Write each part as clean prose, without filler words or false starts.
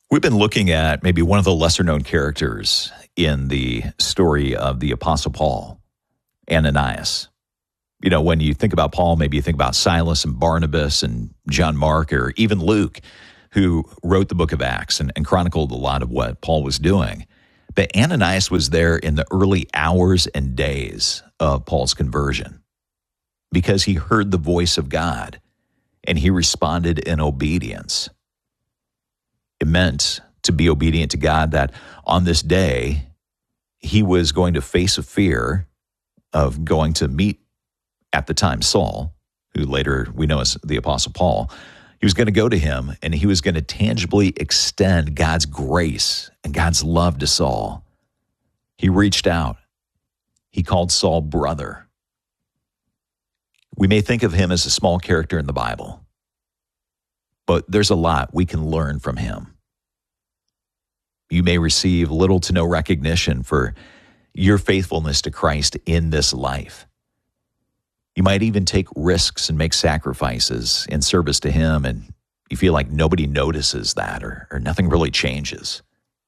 We've been looking at maybe one of the lesser-known characters in the story of the Apostle Paul, Ananias. You know, when you think about Paul, maybe you think about Silas and Barnabas and John Mark, or even Luke, who wrote the book of Acts and chronicled a lot of what Paul was doing. But Ananias was there in the early hours and days of Paul's conversion because he heard the voice of God and he responded in obedience. It meant to be obedient to God that on this day, he was going to face a fear of going to meet, at the time, Saul, who later we know as the Apostle Paul. He was going to go to him and he was going to tangibly extend God's grace and God's love to Saul. He reached out. He called Saul brother. We may think of him as a small character in the Bible, but there's a lot we can learn from him. You may receive little to no recognition for your faithfulness to Christ in this life. You might even take risks and make sacrifices in service to him, and you feel like nobody notices that or nothing really changes.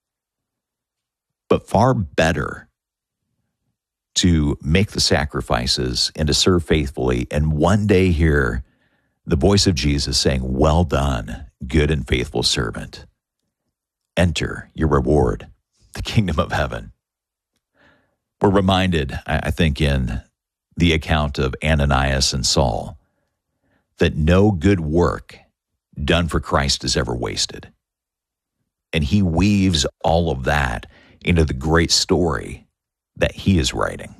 But far better to make the sacrifices and to serve faithfully and one day hear the voice of Jesus saying, "Well done, good and faithful servant. Enter your reward, the kingdom of heaven." We're reminded, I think, in the account of Ananias and Saul, that no good work done for Christ is ever wasted. And he weaves all of that into the great story that he is writing.